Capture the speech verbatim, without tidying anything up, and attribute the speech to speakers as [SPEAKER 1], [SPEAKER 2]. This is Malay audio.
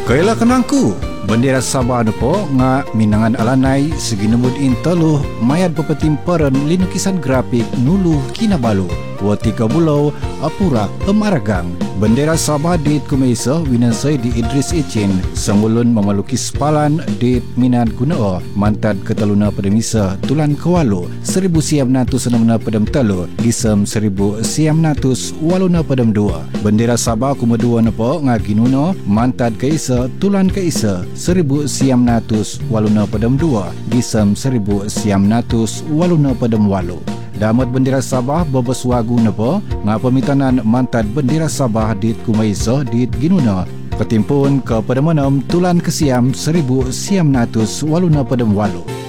[SPEAKER 1] Kailah kenangku, bendera Sabah depo nga minangan alanai segi numud in teluh mayad pepetim peren linukisan grafik nulu kinabalu. Wati kabulau apura emaragang. Bendera Sabah dit kumaisa winansai di Idris Icin sangulun memelukis palan dit minat gunao mantad ketaluna pada misa tulan kewalu seribu siam natus enamna padam telu gisem seribu siam natus waluna padam dua. Bendera Sabah kumedua nepo ngaginuno mantad kaisa tulan kaisa seribu siam natus waluna padam dua gisem seribu siam natus waluna padam walu. Damat bendera Sabah bebas wagu nepo nga pemitanan mantad bendera Sabah dit kumaisa dit ginuna ketimpun ke pada menam tulan kesiam seribu siam natus waluna padam walu.